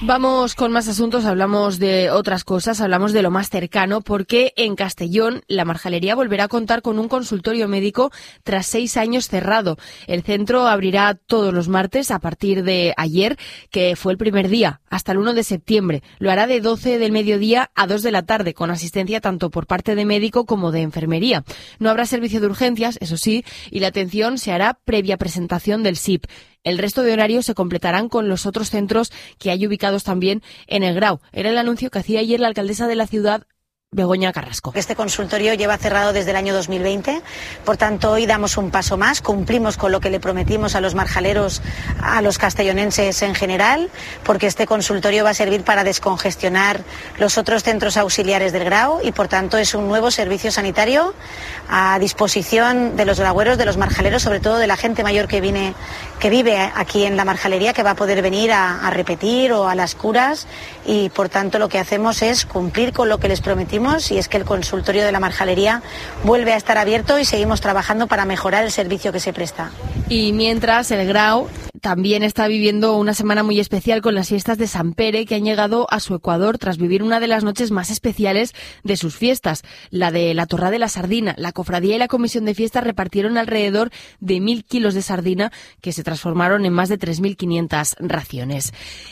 Vamos con más asuntos, hablamos de otras cosas, hablamos de lo más cercano, porque en Castellón la Marjalería volverá a contar con un consultorio médico tras 6 años cerrado. El centro abrirá todos los martes a partir de ayer, que fue el primer día, hasta el 1 de septiembre. Lo hará de 12 del mediodía a 2 de la tarde, con asistencia tanto por parte de médico como de enfermería. No habrá servicio de urgencias, eso sí, y la atención se hará previa presentación del SIP. El resto de horarios se completarán con los otros centros que hay ubicados también en el Grau. Era el anuncio que hacía ayer la alcaldesa de la ciudad, Begoña Carrasco. Este consultorio lleva cerrado desde el año 2020, por tanto hoy damos un paso más, cumplimos con lo que le prometimos a los marjaleros, a los castellonenses en general, porque este consultorio va a servir para descongestionar los otros centros auxiliares del Grau y por tanto es un nuevo servicio sanitario a disposición de los graueros, de los marjaleros, sobre todo de la gente mayor que vive aquí en la Marjalería, que va a poder venir a repetir o a las curas, y por tanto lo que hacemos es cumplir con lo que les prometimos, y es que el consultorio de la Marjalería vuelve a estar abierto y seguimos trabajando para mejorar el servicio que se presta. Y mientras el Grau también está viviendo una semana muy especial con las fiestas de Sant Pere, que han llegado a su Ecuador tras vivir una de las noches más especiales de sus fiestas, la de la Torrada de la Sardina. La cofradía y la comisión de fiestas repartieron alrededor de 1.000 kilos de sardina que se transformaron en más de 3.500 raciones.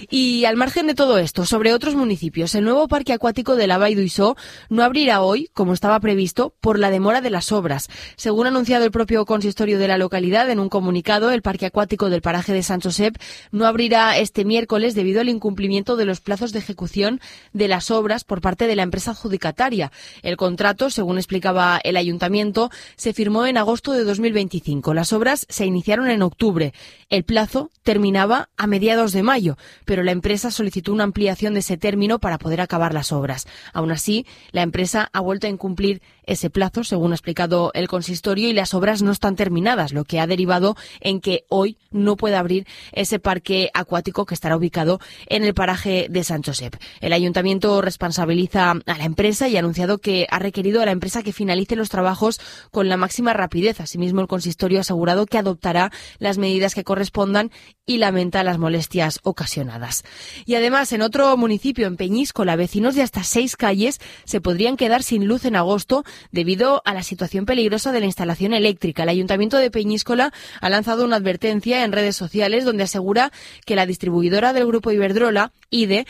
Y al margen de todo esto, sobre otros municipios, el nuevo parque acuático de Lava y Duisó no abrirá hoy, como estaba previsto, por la demora de las obras. Según ha anunciado el propio consistorio de la localidad en un comunicado, el parque acuático del paraje de Sant Josep no abrirá este miércoles debido al incumplimiento de los plazos de ejecución de las obras por parte de la empresa adjudicataria. El contrato, según explicaba el ayuntamiento, se firmó en agosto de 2025. Las obras se iniciaron en octubre. El plazo terminaba a mediados de mayo, pero la empresa solicitó una ampliación de ese término para poder acabar las obras. Aún así, la empresa ha vuelto a incumplir ese plazo, según ha explicado el consistorio, y las obras no están terminadas, lo que ha derivado en que hoy no pueda abrir ese parque acuático que estará ubicado en el paraje de Sant Josep. El ayuntamiento responsabiliza a la empresa y ha anunciado que ha requerido a la empresa que finalice los trabajos con la máxima rapidez. Asimismo, el consistorio ha asegurado que adoptará las medidas que correspondan y lamenta las molestias ocasionadas. Y además, en otro municipio, en Peñíscola, vecinos de hasta 6 calles se podrían quedar sin luz en agosto debido a la situación peligrosa de la instalación eléctrica. El Ayuntamiento de Peñíscola ha lanzado una advertencia en redes sociales donde asegura que la distribuidora del grupo Iberdrola, IDE,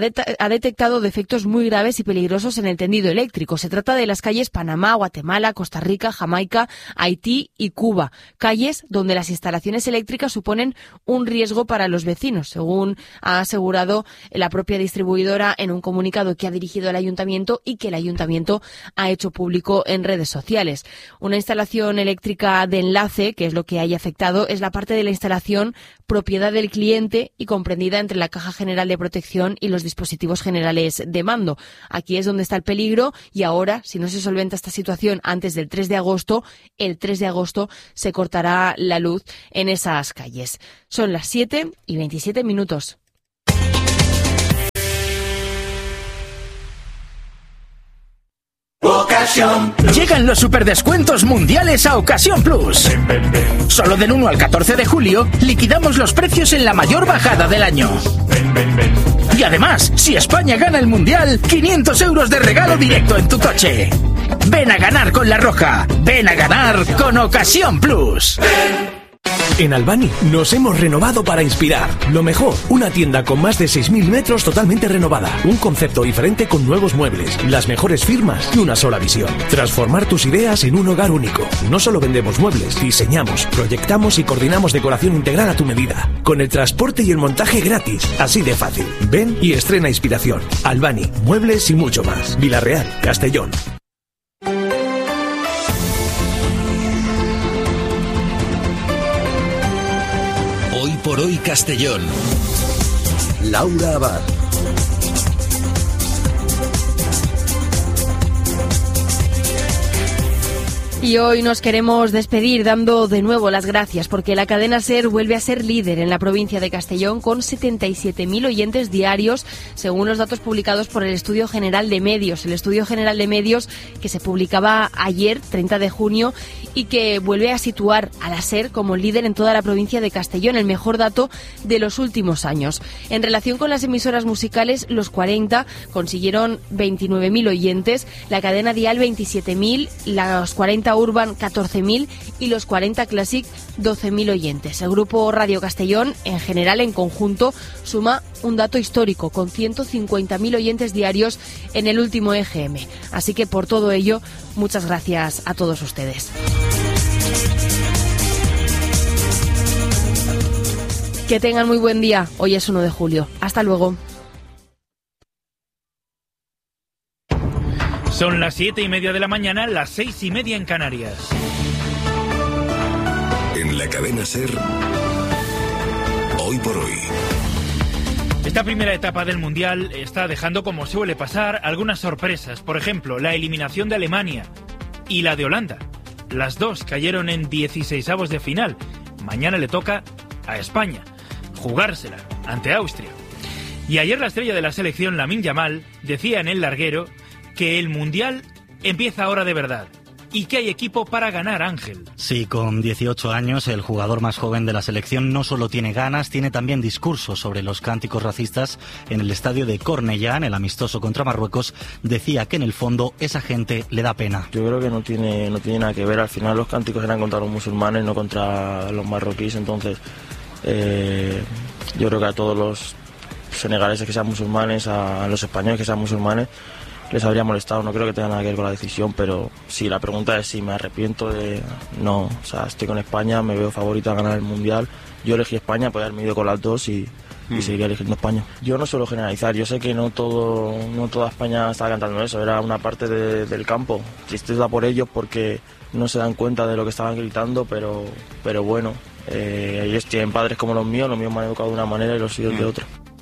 ha detectado defectos muy graves y peligrosos en el tendido eléctrico. Se trata de las calles Panamá, Guatemala, Costa Rica, Jamaica, Haití y Cuba, calles donde las instalaciones eléctricas suponen un riesgo para los vecinos, según ha asegurado la propia distribuidora en un comunicado que ha dirigido al Ayuntamiento y que el Ayuntamiento ha hecho público en redes sociales. Una instalación eléctrica de enlace, que es lo que haya afectado, es la parte de la instalación propiedad del cliente y comprendida entre la Caja General de Protección y los dispositivos generales de mando. Aquí es donde está el peligro y ahora, si no se solventa esta situación antes del 3 de agosto, el 3 de agosto se cortará la luz en esas calles. Son las 7:27. Llegan los superdescuentos mundiales a Ocasión Plus. Solo del 1 al 14 de julio liquidamos los precios en la mayor bajada del año. Y además, si España gana el mundial, 500 euros de regalo directo en tu coche. Ven a ganar con La Roja. Ven a ganar con Ocasión Plus. En Albany nos hemos renovado para inspirar. Lo mejor, una tienda con más de 6.000 metros totalmente renovada. Un concepto diferente con nuevos muebles, las mejores firmas y una sola visión. Transformar tus ideas en un hogar único. No solo vendemos muebles, diseñamos, proyectamos y coordinamos decoración integral a tu medida. Con el transporte y el montaje gratis. Así de fácil. Ven y estrena inspiración. Albany, muebles y mucho más. Vilarreal, Castellón. Por hoy Castellón. Laura Abad. Y hoy nos queremos despedir dando de nuevo las gracias porque la cadena SER vuelve a ser líder en la provincia de Castellón con 77.000 oyentes diarios, según los datos publicados por el Estudio General de Medios. El Estudio General de Medios que se publicaba ayer, 30 de junio, y que vuelve a situar a la SER como líder en toda la provincia de Castellón, el mejor dato de los últimos años. En relación con las emisoras musicales, los 40 consiguieron 29.000 oyentes, la cadena Dial 27.000, los 40 Urban 14.000 y los 40 Classic 12.000 oyentes. El grupo Radio Castellón, en general, en conjunto, suma un dato histórico con 150.000 oyentes diarios en el último EGM. Así que por todo ello, muchas gracias a todos ustedes. Que tengan muy buen día. Hoy es 1 de julio. Hasta luego. Son las 7:30 de la mañana, las 6:30 en Canarias. En la cadena SER, hoy por hoy. Esta primera etapa del Mundial está dejando, como suele pasar, algunas sorpresas. Por ejemplo, la eliminación de Alemania y la de Holanda. Las dos cayeron en 16avos de final. Mañana le toca a España jugársela ante Austria. Y ayer la estrella de la selección, Lamine Yamal, decía en El Larguero que el Mundial empieza ahora de verdad y que hay equipo para ganar, Ángel. Sí, con 18 años, el jugador más joven de la selección no solo tiene ganas, tiene también discursos sobre los cánticos racistas. En el estadio de Cornellà, en el amistoso contra Marruecos, decía que en el fondo esa gente le da pena. Yo creo que no tiene nada que ver. Al final los cánticos eran contra los musulmanes, no contra los marroquíes. Entonces, yo creo que a todos los senegaleses que sean musulmanes, a los españoles que sean musulmanes, les habría molestado. No creo que tenga nada que ver con la decisión, pero sí, la pregunta es si me arrepiento de... No, o sea, estoy con España, me veo favorito a ganar el Mundial. Yo elegí España, podía haberme ido con las dos y seguiría eligiendo España. Yo no suelo generalizar, yo sé que no toda España estaba cantando eso, era una parte del campo. Tristeza por ellos porque no se dan cuenta de lo que estaban gritando, pero bueno, ellos tienen padres como los míos me han educado de una manera y los suyos de otra.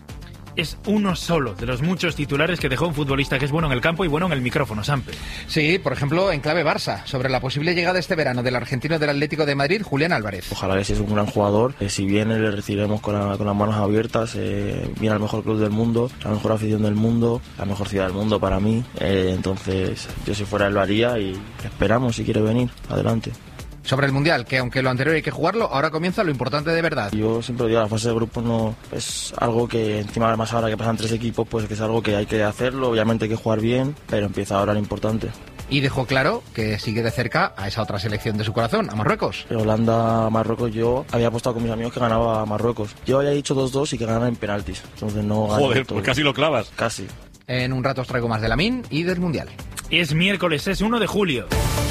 Es uno solo de los muchos titulares que dejó un futbolista que es bueno en el campo y bueno en el micrófono, Sampe. Sí, por ejemplo, en clave Barça, sobre la posible llegada este verano del argentino del Atlético de Madrid, Julián Álvarez. Ojalá que sea un gran jugador, si viene le recibiremos con las manos abiertas, viene al mejor club del mundo, la mejor afición del mundo, la mejor ciudad del mundo para mí, entonces yo si fuera él lo haría y esperamos si quiere venir, adelante. Sobre el Mundial, que aunque lo anterior hay que jugarlo, ahora comienza lo importante de verdad. Yo siempre digo, la fase de grupos no es algo que, encima además ahora que pasan 3 equipos, pues que es algo que hay que hacerlo, obviamente hay que jugar bien, pero empieza ahora lo importante. Y dejó claro que sigue de cerca a esa otra selección de su corazón, a Marruecos. Holanda-Marruecos, yo había apostado con mis amigos que ganaba a Marruecos. Yo había dicho 2-2 y que ganaran en penaltis, entonces no gané. Joder, pues casi lo clavas. Casi. En un rato os traigo más de Lamine y del Mundial. Es miércoles, es 1 de julio.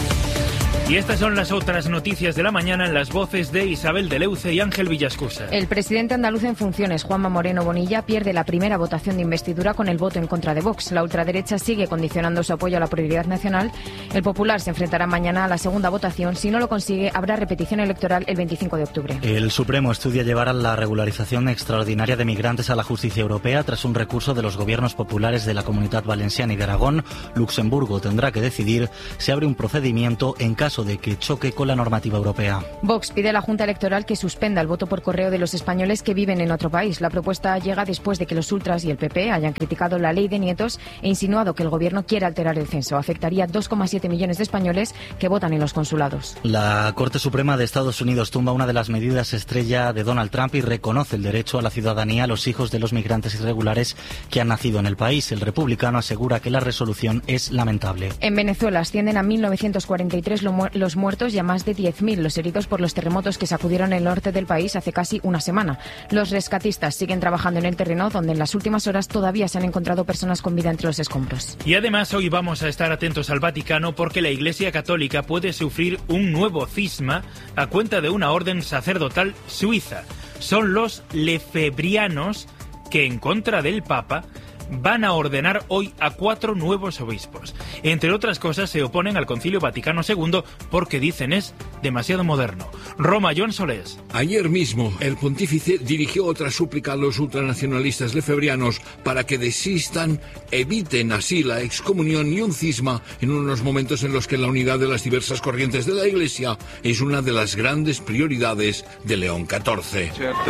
Y estas son las otras noticias de la mañana en las voces de Isabel de Leuce y Ángel Villascusa. El presidente andaluz en funciones, Juanma Moreno Bonilla, pierde la primera votación de investidura con el voto en contra de Vox. La ultraderecha sigue condicionando su apoyo a la prioridad nacional. El Popular se enfrentará mañana a la segunda votación. Si no lo consigue, habrá repetición electoral el 25 de octubre. El Supremo estudia llevar a la regularización extraordinaria de migrantes a la justicia europea tras un recurso de los gobiernos populares de la Comunidad Valenciana y de Aragón. Luxemburgo tendrá que decidir si abre un procedimiento en caso de que choque con la normativa europea. Vox pide a la Junta Electoral que suspenda el voto por correo de los españoles que viven en otro país. La propuesta llega después de que los ultras y el PP hayan criticado la ley de nietos e insinuado que el gobierno quiere alterar el censo. Afectaría a 2,7 millones de españoles que votan en los consulados. La Corte Suprema de Estados Unidos tumba una de las medidas estrella de Donald Trump y reconoce el derecho a la ciudadanía a los hijos de los migrantes irregulares que han nacido en el país. El republicano asegura que la resolución es lamentable. En Venezuela ascienden a 1.943 los muertos y a más de 10.000 los heridos por los terremotos que sacudieron el norte del país hace casi una semana. Los rescatistas siguen trabajando en el terreno, donde en las últimas horas todavía se han encontrado personas con vida entre los escombros. Y además hoy vamos a estar atentos al Vaticano porque la Iglesia Católica puede sufrir un nuevo cisma a cuenta de una orden sacerdotal suiza. Son los lefebrianos que, en contra del Papa, van a ordenar hoy a 4 nuevos obispos. Entre otras cosas, se oponen al Concilio Vaticano II porque dicen es demasiado moderno. Roma, John Solés. Ayer mismo, el pontífice dirigió otra súplica a los ultranacionalistas lefebrianos para que desistan, eviten así la excomunión y un cisma en unos momentos en los que la unidad de las diversas corrientes de la Iglesia es una de las grandes prioridades de León XIV.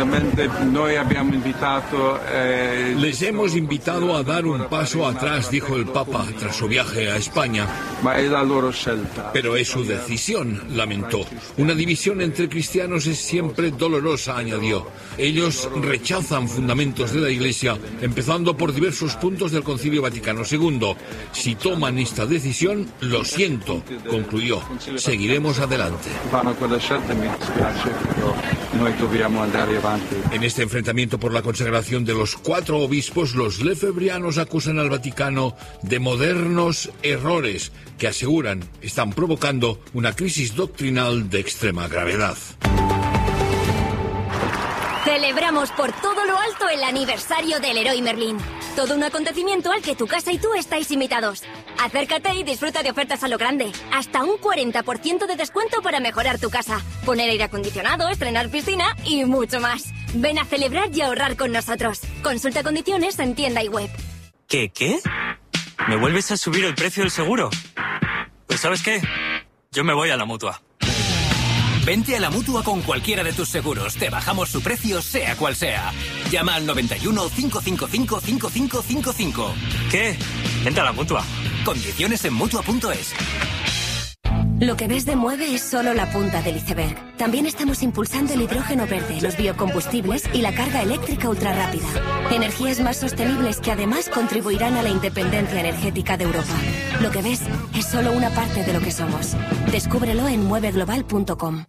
Les hemos invitado a dar un paso atrás, dijo el Papa tras su viaje a España. Pero es su decisión, lamentó. Una división entre cristianos es siempre dolorosa, añadió. Ellos rechazan fundamentos de la Iglesia, empezando por diversos puntos del Concilio Vaticano II. Si toman esta decisión, lo siento, concluyó. Seguiremos adelante. En este enfrentamiento por la consagración de los 4 obispos, los lefebrianos acusan al Vaticano de modernos errores que aseguran están provocando una crisis doctrinal de extrema gravedad. Celebramos por todo lo alto el aniversario del Leroy Merlin. Todo un acontecimiento al que tu casa y tú estáis invitados. Acércate y disfruta de ofertas a lo grande. Hasta un 40% de descuento para mejorar tu casa. Poner aire acondicionado, estrenar piscina y mucho más. Ven a celebrar y ahorrar con nosotros. Consulta condiciones en tienda y web. ¿Qué? ¿Me vuelves a subir el precio del seguro? Pues ¿sabes qué? Yo me voy a la Mutua. Vente a la Mutua con cualquiera de tus seguros. Te bajamos su precio, sea cual sea. Llama al 91 555 5555. ¿Qué? Vente a la Mutua. Condiciones en Mutua.es. Lo que ves de Mueve es solo la punta del iceberg. También estamos impulsando el hidrógeno verde, los biocombustibles y la carga eléctrica ultrarrápida. Energías más sostenibles que además contribuirán a la independencia energética de Europa. Lo que ves es solo una parte de lo que somos. Descúbrelo en mueveglobal.com.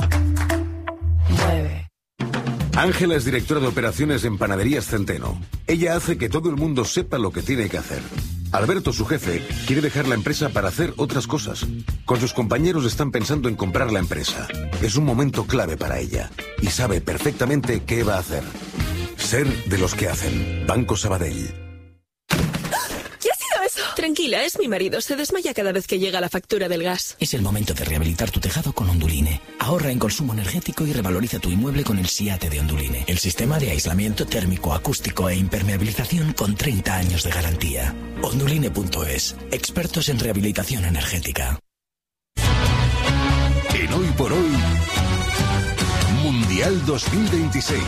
Ángela es directora de operaciones en Panaderías Centeno. Ella hace que todo el mundo sepa lo que tiene que hacer. Alberto, su jefe, quiere dejar la empresa para hacer otras cosas. Con sus compañeros están pensando en comprar la empresa. Es un momento clave para ella y sabe perfectamente qué va a hacer. Ser de los que hacen. Banco Sabadell. ¿Qué ha sido eso? Tranquila, es mi marido. Se desmaya cada vez que llega la factura del gas. Es el momento de rehabilitar tu tejado con Onduline. Ahorra en consumo energético y revaloriza tu inmueble con el SIATE de Onduline. El sistema de aislamiento térmico, acústico e impermeabilización con 30 años de garantía. Onduline.es. Expertos en rehabilitación energética. En Hoy por Hoy, Mundial 2026.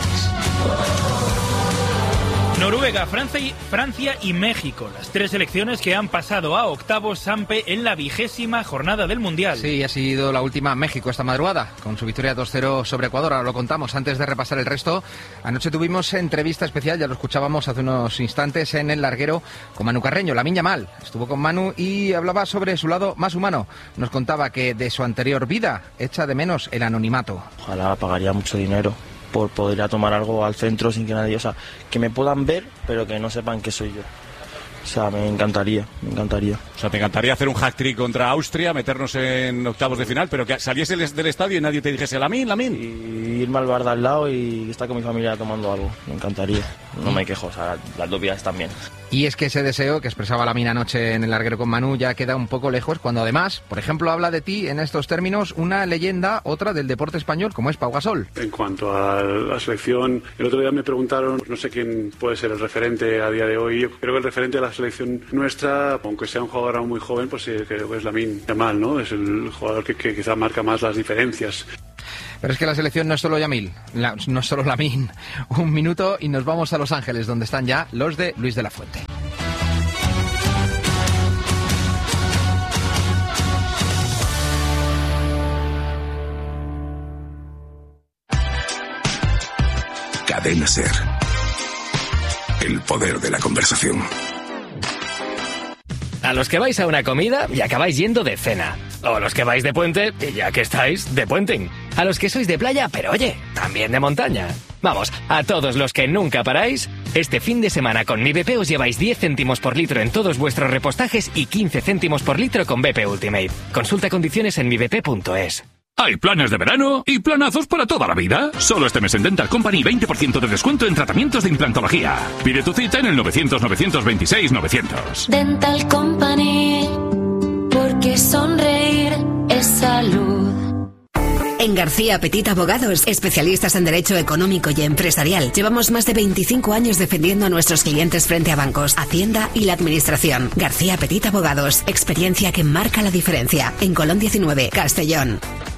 Noruega, Francia y México, las 3 selecciones que han pasado a octavos Sampe en la 20ª jornada del Mundial. Sí, ha sido la última México esta madrugada, con su victoria 2-0 sobre Ecuador. Ahora lo contamos. Antes de repasar el resto, anoche tuvimos entrevista especial, ya lo escuchábamos hace unos instantes en el larguero con Manu Carreño, Lamine Yamal. Estuvo con Manu y hablaba sobre su lado más humano. Nos contaba que de su anterior vida echa de menos el anonimato. Ojalá pagaría mucho dinero por poder ir a tomar algo al centro sin que nadie, o sea, que me puedan ver, pero que no sepan que soy yo. O sea, me encantaría. O sea, te encantaría hacer un hat-trick contra Austria, meternos en octavos de final, pero que saliese del estadio y nadie te dijese Lamine. Y irme al bar de al lado y estar con mi familia tomando algo. Me encantaría. No me quejo, o sea, las 2 vidas también. Y es que ese deseo que expresaba Lamine anoche en el larguero con Manu ya queda un poco lejos cuando además, por ejemplo, habla de ti en estos términos una leyenda, otra del deporte español, como es Pau Gasol. En cuanto a la selección, el otro día me preguntaron, no sé quién puede ser el referente a día de hoy. Yo creo que el referente de la selección nuestra, aunque sea un jugador aún muy joven, pues creo que es Lamine Yamal, ¿no? Es el jugador que quizá marca más las diferencias. Pero es que la selección no es solo Yamil, no es solo Lamine. Un minuto y nos vamos a Los Ángeles, donde están ya los de Luis de la Fuente. Cadena SER. El poder de la conversación. A los que vais a una comida y acabáis yendo de cena. O los que vais de puente y ya que estáis, de puenting. A los que sois de playa, pero oye, también de montaña. Vamos, a todos los que nunca paráis, este fin de semana con Mi BP os lleváis 10 céntimos por litro en todos vuestros repostajes y 15 céntimos por litro con BP Ultimate. Consulta condiciones en mibp.es. Hay planes de verano y planazos para toda la vida. Solo este mes en Dental Company 20% de descuento en tratamientos de implantología. Pide tu cita en el 900-926-900. Dental Company, porque sonreír es salud. En García Petit Abogados, especialistas en derecho económico y empresarial, llevamos más de 25 años defendiendo a nuestros clientes frente a bancos, Hacienda y la Administración. García Petit Abogados, experiencia que marca la diferencia. En Colón 19, Castellón.